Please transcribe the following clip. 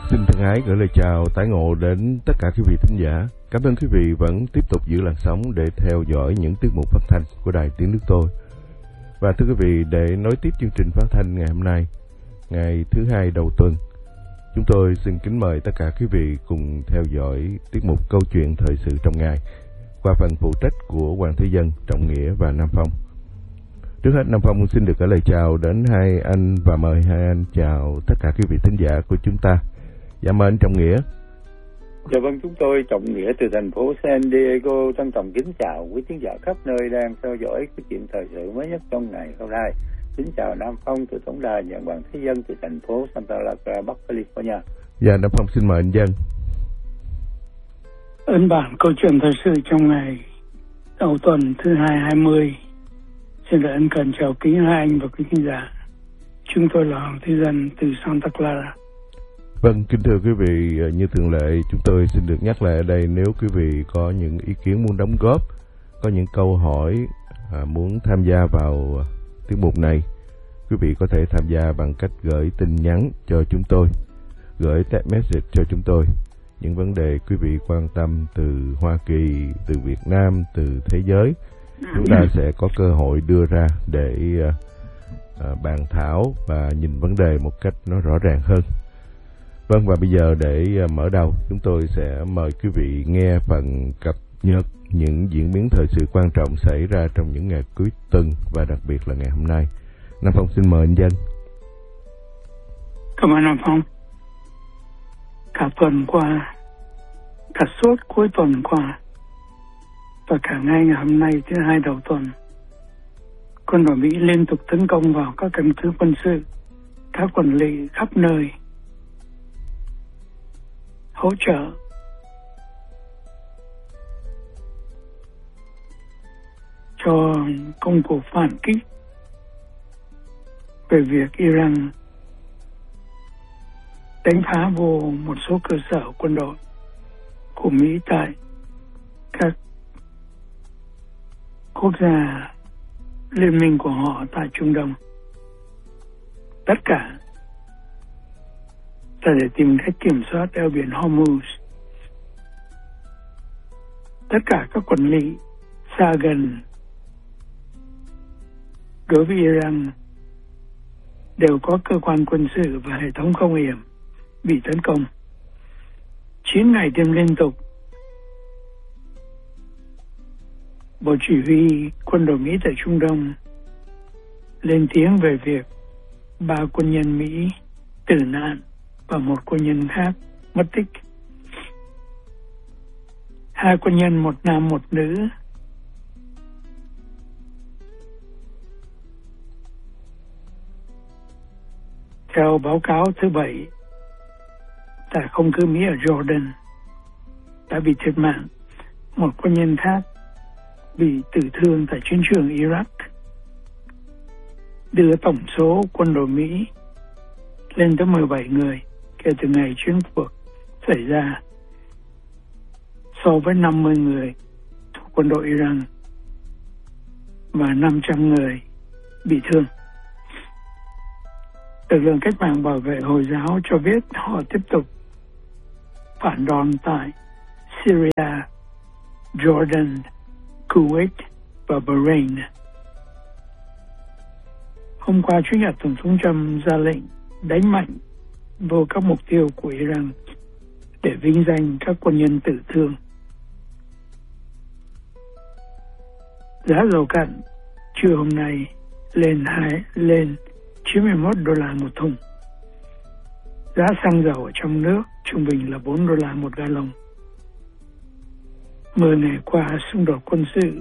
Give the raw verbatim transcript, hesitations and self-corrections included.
Xin thân ái gửi lời chào tái ngộ đến tất cả quý vị thính giả. Cảm ơn quý vị vẫn tiếp tục giữ làn sóng để theo dõi những tiết mục phát thanh của Đài Tiếng Nước Tôi. Và thưa quý vị, để nối tiếp chương trình phát thanh ngày hôm nay, ngày thứ hai đầu tuần, chúng tôi xin kính mời tất cả quý vị cùng theo dõi tiết mục Câu chuyện thời sự trong ngày qua phần phụ trách của Hoàng Thế Dân, Trọng Nghĩa và Nam Phong. Trước hết, Nam Phong xin được gửi lời chào đến hai anh và mời hai anh chào tất cả quý vị thính giả của chúng ta. Dạ mời anh Trọng Nghĩa. Dạ vâng, chúng tôi Trọng Nghĩa từ thành phố San Diego trân trọng kính chào quý khán giả khắp nơi đang theo dõi cái chuyện thời sự mới nhất trong ngày hôm nay. Kính chào Nam Phong từ tổng đài và Hoàng Thế Dân từ thành phố Santa Clara, Bắc California. Dạ, Nam Phong xin mời anh Dân. Ấn bản câu chuyện thời sự trong ngày đầu tuần thứ hai hai mươi. Xin được ân cần chào kính hai anh và quý khán giả. Chúng tôi là Hoàng Thế Dân từ Santa Clara. Vâng, kính thưa quý vị, như thường lệ chúng tôi xin được nhắc lại ở đây, nếu quý vị có những ý kiến muốn đóng góp, có những câu hỏi à, muốn tham gia vào tiết mục này, quý vị có thể tham gia bằng cách gửi tin nhắn cho chúng tôi, gửi text message cho chúng tôi. Những vấn đề quý vị quan tâm từ Hoa Kỳ, từ Việt Nam, từ thế giới, chúng ta sẽ có cơ hội đưa ra để à, bàn thảo và nhìn vấn đề một cách nó rõ ràng hơn. Vâng, và bây giờ để mở đầu, chúng tôi sẽ mời quý vị nghe phần cập nhật những diễn biến thời sự quan trọng xảy ra trong những ngày cuối tuần và đặc biệt là ngày hôm nay. Nam Phong xin mời anh Dân. Cảm ơn Nam Phong. Cả tuần qua, cả suốt cuối tuần qua và cả ngày ngày hôm nay thứ hai đầu tuần, quân đội Mỹ liên tục tấn công vào các căn cứ quân sự, các quận lỵ khắp nơi, hỗ trợ cho công cuộc phản kích về việc Iran đánh phá vô một số cơ sở quân đội của Mỹ tại các quốc gia liên minh của họ tại Trung Đông. Tất cả là để tìm cách kiểm soát eo biển Hormuz. Tất cả các quận lỵ xa gần đối với Iran đều có cơ quan quân sự và hệ thống không hiểm bị tấn công. Chín ngày đêm liên tục, Bộ Chỉ huy quân đội Mỹ tại Trung Đông lên tiếng về việc ba quân nhân Mỹ tử nạn và một quân nhân khác mất tích. Hai quân nhân, một nam một nữ, theo báo cáo thứ bảy tại không cứ Mỹ ở Jordan đã bị thiệt mạng. Một quân nhân khác bị tử thương tại chiến trường Iraq, đưa tổng số quân đội Mỹ lên tới mười bảy người kể từ ngày chiến cuộc xảy ra, so với năm mươi người thuộc quân đội Iran và năm trăm người bị thương. Lực lượng cách mạng bảo vệ Hồi giáo cho biết họ tiếp tục phản đòn tại Syria, Jordan, Kuwait và Bahrain. Hôm qua Chủ nhật, Tổng thống Trump ra lệnh đánh mạnh vô các mục tiêu của Iran để vinh danh các quân nhân tử thương. Giá dầu cặn trưa hôm nay lên hai lên chín mươi mốt đô la một thùng. Giá xăng dầu ở trong nước trung bình là bốn đô la một gallon. Mười ngày qua, xung đột quân sự